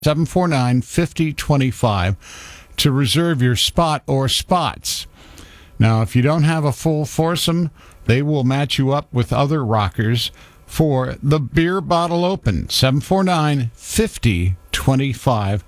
749-5025 to reserve your spot or spots. Now, if you don't have a full foursome, they will match you up with other rockers for the Beer Bottle Open, 749-5025.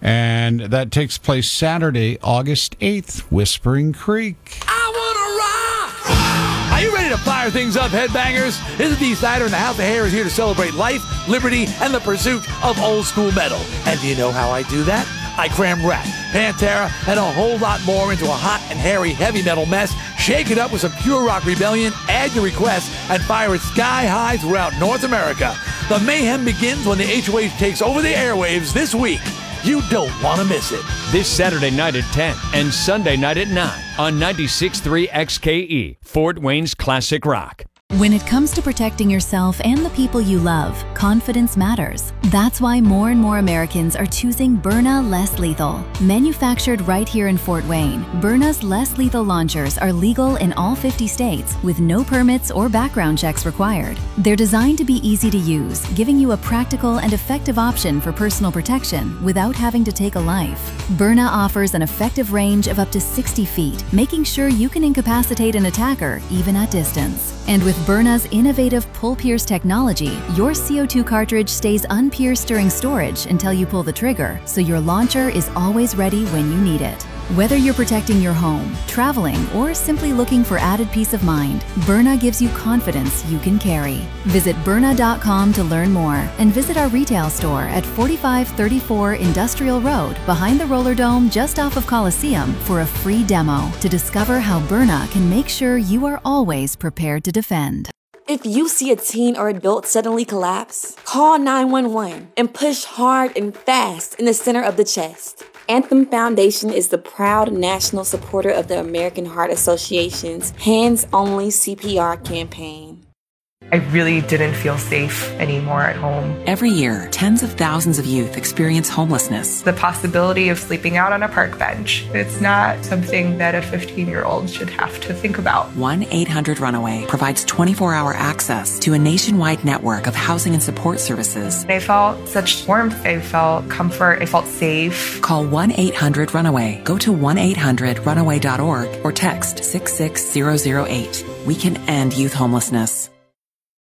And that takes place Saturday, August 8th, Whispering Creek. I wanna rock! Are you ready to fire things up, headbangers? This is Dee Snider, and the House of Hair is here to celebrate life, liberty, and the pursuit of old school metal. And do you know how I do that? I cram Rat, Pantera, and a whole lot more into a hot and hairy heavy metal mess, shake it up with some pure rock rebellion, add your requests, and fire it sky high throughout North America. The mayhem begins when the HOH takes over the airwaves this week. You don't want to miss it. This Saturday night at 10 and Sunday night at 9 on 96.3 XKE, Fort Wayne's Classic Rock. When it comes to protecting yourself and the people you love, confidence matters. That's why more and more Americans are choosing Byrna Less Lethal. Manufactured right here in Fort Wayne, Byrna's Less Lethal launchers are legal in all 50 states with no permits or background checks required. They're designed to be easy to use, giving you a practical and effective option for personal protection without having to take a life. Byrna offers an effective range of up to 60 feet, making sure you can incapacitate an attacker even at distance. And with Byrna's innovative pull-pierce technology, your CO2 cartridge stays unpierced during storage until you pull the trigger, so your launcher is always ready when you need it. Whether you're protecting your home, traveling, or simply looking for added peace of mind, Byrna gives you confidence you can carry. Visit Byrna.com to learn more and visit our retail store at 4534 Industrial Road behind the Roller Dome just off of Coliseum for a free demo to discover how Byrna can make sure you are always prepared to defend. If you see a teen or adult suddenly collapse, call 911 and push hard and fast in the center of the chest. Anthem Foundation is the proud national supporter of the American Heart Association's Hands Only CPR campaign. I really didn't feel safe anymore at home. Every year, tens of thousands of youth experience homelessness. The possibility of sleeping out on a park bench, it's not something that a 15-year-old should have to think about. 1-800-RUNAWAY provides 24-hour access to a nationwide network of housing and support services. I felt such warmth. I felt comfort. I felt safe. Call 1-800-RUNAWAY. Go to 1-800-RUNAWAY.org or text 66008. We can end youth homelessness.